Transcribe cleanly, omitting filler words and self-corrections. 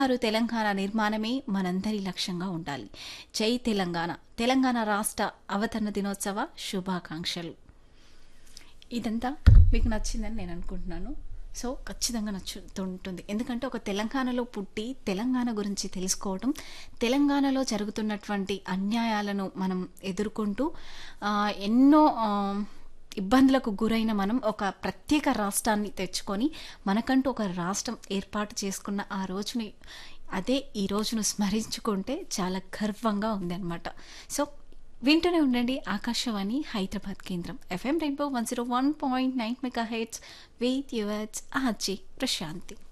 తెలంగాణ నిర్మాణమే మనందరి లక్ష్యంగా ఉండాలి. జై తెలంగాణ! తెలంగాణ రాష్ట్ర అవతరణ దినోత్సవ శుభాకాంక్షలు. ఇదంతా మీకు నచ్చిందని నేను అనుకుంటున్నాను. సో, ఖచ్చితంగా నచ్చుతుంటుంది. ఎందుకంటే ఒక తెలంగాణలో పుట్టి తెలంగాణ గురించి తెలుసుకోవటం, తెలంగాణలో జరుగుతున్నటువంటి అన్యాయాలను మనం ఎదుర్కొంటూ ఎన్నో ఇబ్బందులకు గురైన మనం ఒక ప్రత్యేక రాష్ట్రాన్ని తెచ్చుకొని మనకంటూ ఒక రాష్ట్రం ఏర్పాటు చేసుకున్న ఆ రోజుని ఈ రోజును స్మరించుకుంటే చాలా గర్వంగా ఉందన్నమాట. సో, వింటూనే ఉండండి ఆకాశవాణి హైదరాబాద్ కేంద్రం FM rainbow 101.9 megahertz with yours RJ Prashanti.